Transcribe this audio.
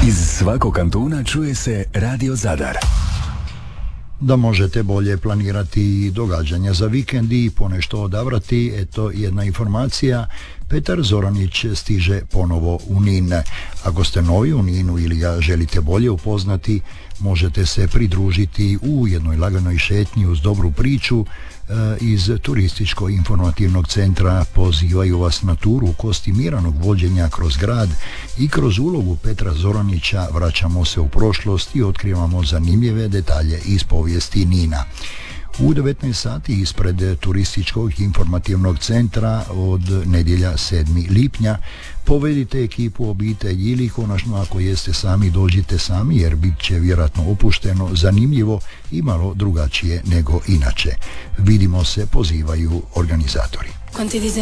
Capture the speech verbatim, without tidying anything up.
Iz svakog kantuna čuje se Radio Zadar. Da možete bolje planirati događanja za vikend i ponešto odabrati, eto jedna informacija. Petar Zoranić stiže ponovo u Nin. Ako ste novi u Ninu ili ga želite bolje upoznati, možete se pridružiti u jednoj laganoj šetnji uz dobru priču. Iz turističko-informativnog centra pozivaju vas na turu kostimiranog vođenja kroz grad i kroz ulogu Petra Zoranića vraćamo se u prošlost i otkrivamo zanimljive detalje iz povijesti Nina. U devetnaest sati ispred turističkog informativnog centra od nedjelja sedmog lipnja povedite ekipu, obitelj ili konačno ako jeste sami dođite sami jer bit će vjerojatno opušteno, zanimljivo i malo drugačije nego inače. Vidimo se, pozivaju organizatori.